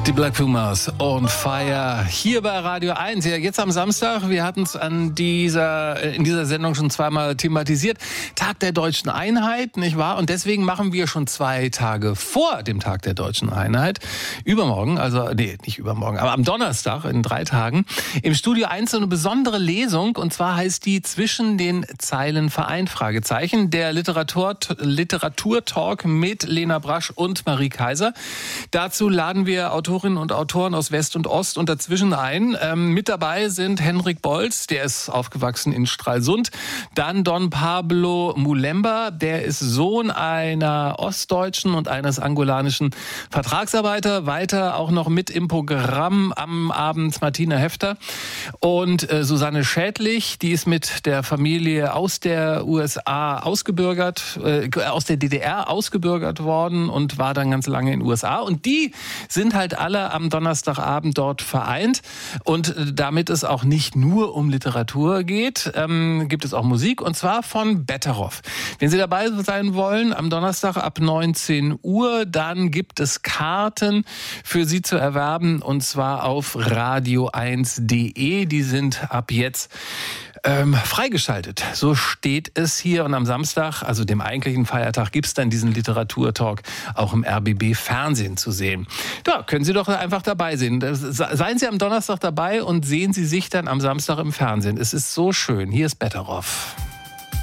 Die Black Pumas on Fire hier bei Radio 1. Ja, jetzt am Samstag, wir hatten es in dieser Sendung schon zweimal thematisiert. Tag der Deutschen Einheit, nicht wahr? Und deswegen machen wir schon 2 Tage vor dem Tag der Deutschen Einheit, übermorgen, nicht übermorgen, aber am Donnerstag in 3 Tagen, im Studio 1 so eine besondere Lesung. Und zwar heißt die Zwischen den Zeilen vereint, Fragezeichen. Der Literaturtalk mit Lena Brasch und Marie Kaiser. Dazu laden wir Autorinnen und Autoren aus West und Ost und dazwischen ein. Mit dabei sind Henrik Bolz, der ist aufgewachsen in Stralsund. Dann Don Pablo Mulemba, der ist Sohn einer ostdeutschen und eines angolanischen Vertragsarbeiter. Weiter auch noch mit im Programm am Abend Martina Hefter. Und Susanne Schädlich, die ist mit der Familie aus der USA aus der DDR ausgebürgert worden und war dann ganz lange in den USA. Und die sind halt alle am Donnerstagabend dort vereint. Und damit es auch nicht nur um Literatur geht, gibt es auch Musik, und zwar von Betteroff. Wenn Sie dabei sein wollen, am Donnerstag ab 19 Uhr, dann gibt es Karten für Sie zu erwerben, und zwar auf radio1.de. Die sind ab jetzt freigeschaltet. So steht es hier. Und am Samstag, also dem eigentlichen Feiertag, gibt es dann diesen Literaturtalk auch im RBB Fernsehen zu sehen. Da können Sie doch einfach dabei sein. Seien Sie am Donnerstag dabei und sehen Sie sich dann am Samstag im Fernsehen. Es ist so schön. Hier ist Betteroff.